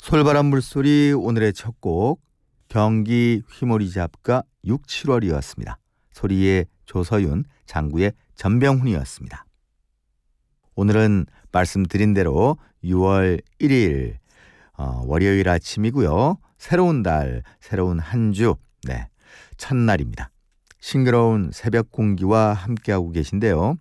솔바람 물소리 오늘의 첫 곡 경기 휘모리 잡가 6, 7월이었습니다. 소리의 조서윤, 장구의 전병훈이었습니다. 오늘은 말씀드린 대로 6월 1일 월요일 아침이고요. 새로운 달, 새로운 한 주, 첫날입니다. 싱그러운 새벽 공기와 함께하고 계신데요.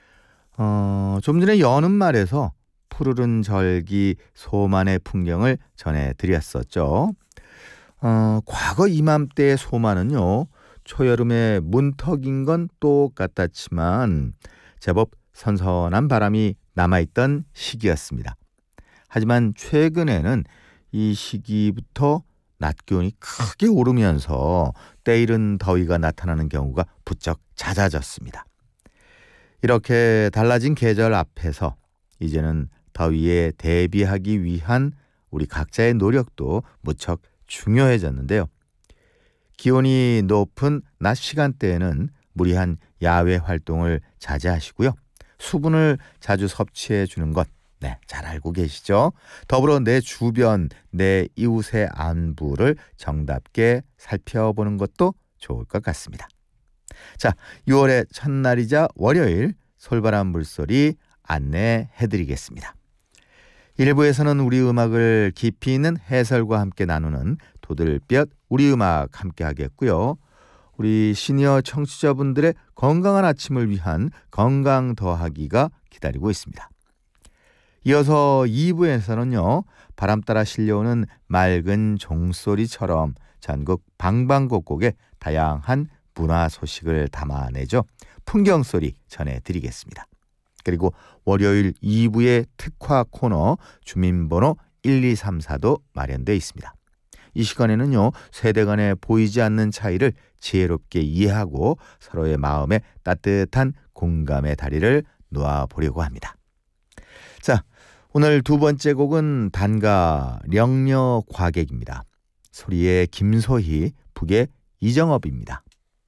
좀 전에 여는 말에서 푸르른 절기 소만의 풍경을 전해드렸었죠. 과거 이맘때의 소만은요, 초여름에 문턱인 건 똑같았지만 제법 선선한 바람이 남아있던 시기였습니다. 하지만 최근에는 이 시기부터 낮 기온이 크게 오르면서 때이른 더위가 나타나는 경우가 부쩍 잦아졌습니다. 이렇게 달라진 계절 앞에서 이제는 더위에 대비하기 위한 우리 각자의 노력도 무척 중요해졌는데요. 기온이 높은 낮 시간대에는 무리한 야외 활동을 자제하시고요. 수분을 자주 섭취해 주는 것, 잘 알고 계시죠? 더불어 내 주변, 내 이웃의 안부를 정답게 살펴보는 것도 좋을 것 같습니다. 자, 6월의 첫날이자 월요일 솔바람 물소리 안내해드리겠습니다. 1부에서는 우리 음악을 깊이 있는 해설과 함께 나누는 도들볕 우리 음악 함께 하겠고요. 우리 시니어 청취자분들의 건강한 아침을 위한 건강 더하기가 기다리고 있습니다. 이어서 2부에서는요. 바람 따라 실려오는 맑은 종소리처럼 전국 방방곡곡에 다양한 문화 소식을 담아내죠. 풍경소리 전해드리겠습니다. 그리고 월요일 2부의 특화 코너 주민번호 1234도 마련되어 있습니다. 이 시간에는요, 세대 간에 보이지 않는 차이를 지혜롭게 이해하고 서로의 마음에 따뜻한 공감의 다리를 놓아보려고 합니다. 자, 오늘 두 번째 곡은 단가 령녀 과객입니다. 소리의 김소희, 북의 이정업입니다.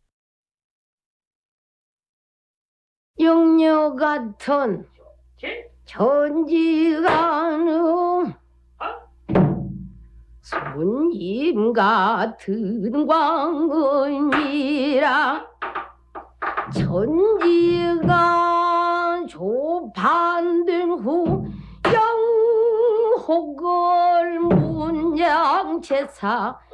영녀 같은 천지가는 손님 같은 광은이라 천지가 조판된 후 영혹을 문양제사